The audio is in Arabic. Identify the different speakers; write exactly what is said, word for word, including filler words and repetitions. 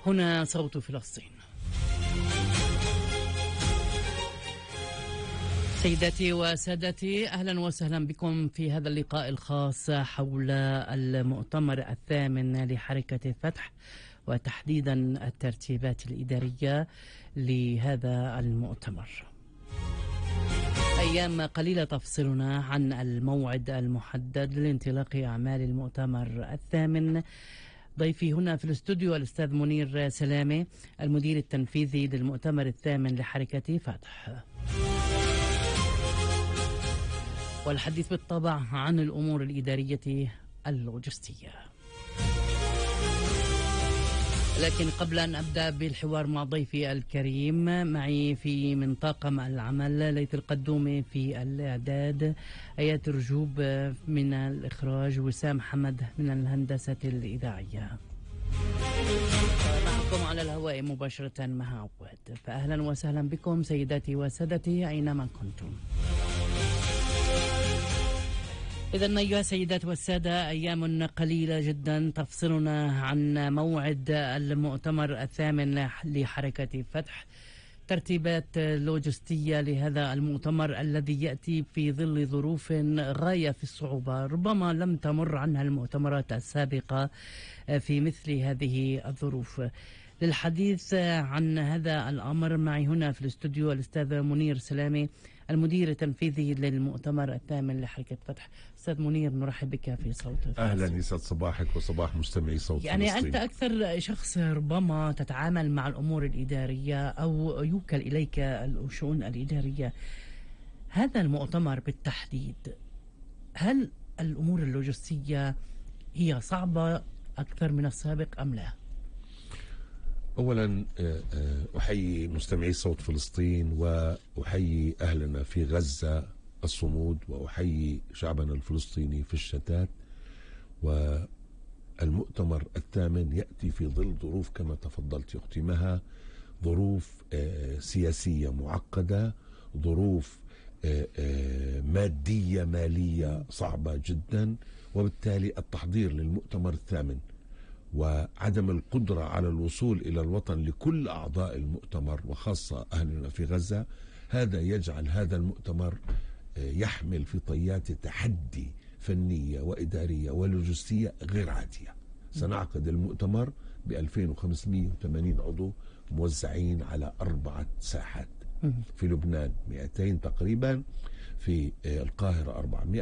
Speaker 1: هنا صوت فلسطين. سيداتي وسادتي، أهلا وسهلا بكم في هذا اللقاء الخاص حول المؤتمر الثامن لحركة فتح، وتحديدا الترتيبات الإدارية لهذا المؤتمر. أيام قليلة تفصلنا عن الموعد المحدد لانطلاق أعمال المؤتمر الثامن. ضيفي هنا في الاستوديو الأستاذ منير سلامة، المدير التنفيذي للمؤتمر الثامن لحركة فتح، والحديث بالطبع عن الأمور الإدارية اللوجستية. لكن قبل أن أبدأ بالحوار مع ضيفي الكريم، معي في من طاقم العمل ليث القدومي في الإعداد، آيات رجوب من الإخراج، وسام حمد من الهندسة الإذاعية. معكم على الهواء مباشرة مها عواد. فأهلا وسهلا بكم سيداتي وسادتي أينما كنتم. إذن أيها السيدات والسادة، أيام قليلة جدا تفصلنا عن موعد المؤتمر الثامن لحركة فتح. ترتيبات لوجستية لهذا المؤتمر الذي يأتي في ظل ظروف غاية في الصعوبة، ربما لم تمر عنها المؤتمرات السابقة في مثل هذه الظروف. للحديث عن هذا الأمر معي هنا في الاستوديو الأستاذ منير سلامة، المدير التنفيذي للمؤتمر الثامن لحركة فتح. أستاذ منير، نرحب بك في صوت فلسطين.
Speaker 2: أهلا، يسعد صباحك وصباح مستمعي صوت
Speaker 1: يعني
Speaker 2: فلسطين.
Speaker 1: أنت أكثر شخص ربما تتعامل مع الأمور الإدارية أو يوكل إليك الشؤون الإدارية. هذا المؤتمر بالتحديد، هل الأمور اللوجستية هي صعبة أكثر من السابق أم لا؟
Speaker 2: أولا أحيي مستمعي صوت فلسطين، وأحيي أهلنا في غزة الصمود، وأحيي شعبنا الفلسطيني في الشتات. والمؤتمر الثامن يأتي في ظل ظروف كما تفضلت أختي مها، ظروف سياسية معقدة، ظروف مادية مالية صعبة جدا، وبالتالي التحضير للمؤتمر الثامن وعدم القدرة على الوصول إلى الوطن لكل أعضاء المؤتمر وخاصة أهلنا في غزة، هذا يجعل هذا المؤتمر يحمل في طيات تحدي فنية وإدارية ولوجستية غير عادية. سنعقد المؤتمر ب ألفين وخمسمئة وثمانين عضو موزعين على أربعة ساحات، في لبنان مئتين تقريبا، في القاهرة أربعمئة،